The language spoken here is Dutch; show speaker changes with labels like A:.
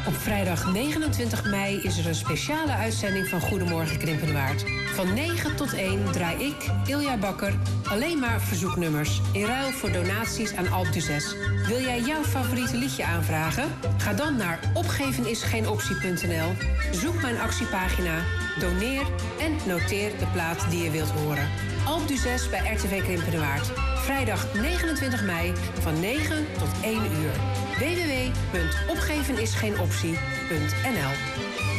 A: Op vrijdag 29 mei is er een speciale uitzending van Goedemorgen Krimpenerwaard. Van 9 tot 1 draai ik, Ilja Bakker, alleen maar verzoeknummers in ruil voor donaties aan Alpe d'Huez. Wil jij jouw favoriete liedje aanvragen? Ga dan naar opgevenisgeenoptie.nl, zoek mijn actiepagina, doneer en noteer de plaat die je wilt horen. Alpe d'Huez bij RTV Krimpenerwaard. Vrijdag 29 mei van 9 tot 1 uur. www.opgevenisgeenoptie.nl